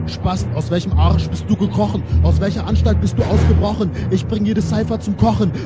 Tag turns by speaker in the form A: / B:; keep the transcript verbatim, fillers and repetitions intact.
A: Spast, aus welchem Arsch bist du gekrochen? Aus welcher Anstalt bist du ausgebrochen? Ich bring jede Cypher zum Kochen.